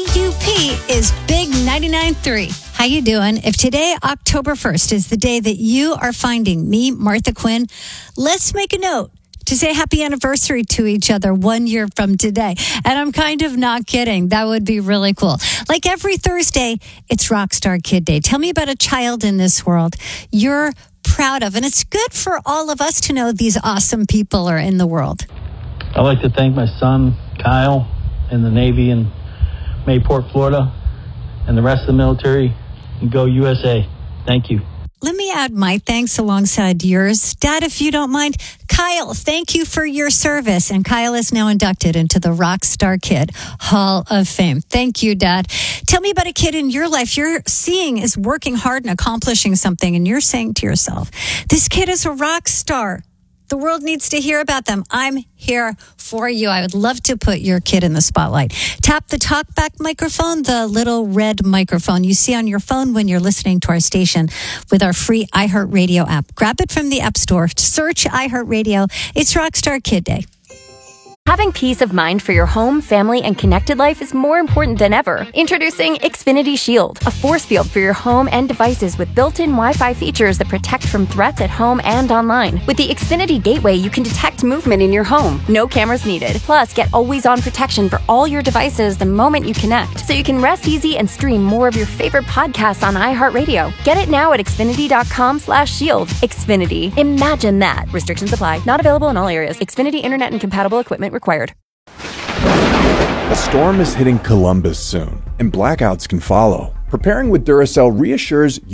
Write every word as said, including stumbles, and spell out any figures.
U P is Big ninety-nine point three. How you doing? If today, October first, is the day that you are finding me, Martha Quinn, let's make a note to say happy anniversary to each other one year from today. And I'm kind of not kidding. That would be really cool. Like every Thursday, it's Rockstar Kid Day. Tell me about a child in this world you're proud of. And it's good for all of us to know these awesome people are in the world. I'd like to thank my son, Kyle, in the Navy in Mayport, Florida, and the rest of the military. And go U S A. Thank you. Let me add my thanks alongside yours. Dad, if you don't mind, Kyle, thank you for your service. And Kyle is now inducted into the Rockstar Kid Hall of Fame. Thank you, Dad. Tell me about a kid in your life you're seeing is working hard and accomplishing something, and you're saying to yourself, this kid is a rock star. The world needs to hear about them. I'm here for you. I would love to put your kid in the spotlight. Tap the talkback microphone, the little red microphone you see on your phone when you're listening to our station with our free iHeartRadio app. Grab it from the App Store. Search iHeartRadio. It's Rockstar Kid Day. Having peace of mind for your home, family, and connected life is more important than ever. Introducing Xfinity Shield, a force field for your home and devices with built-in Wi-Fi features that protect from threats at home and online. With the Xfinity Gateway, you can detect movement in your home. No cameras needed. Plus, get always-on protection for all your devices the moment you connect, so you can rest easy and stream more of your favorite podcasts on iHeartRadio. Get it now at Xfinity.com slash shield. Xfinity. Imagine that. Restrictions apply. Not available in all areas. Xfinity Internet and compatible equipment required. A storm is hitting Columbus soon, and blackouts can follow. Preparing with Duracell reassures